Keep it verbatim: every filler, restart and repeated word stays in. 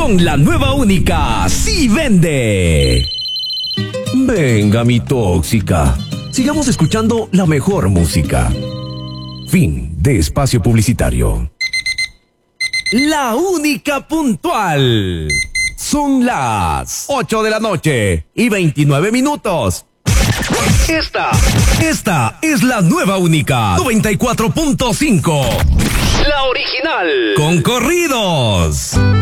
con la nueva única Sí Vende. Venga, mi tóxica. Sigamos escuchando la mejor música. Fin de espacio publicitario. La única puntual. Son las ocho de la noche y veintinueve minutos. Esta, esta es la nueva única noventa y cuatro punto cinco. La original. Con corridos.